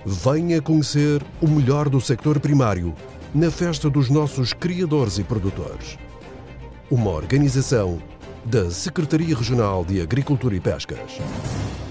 Venha conhecer o melhor do sector primário na Festa dos nossos criadores e produtores. Uma organização da Secretaria Regional de Agricultura e Pescas.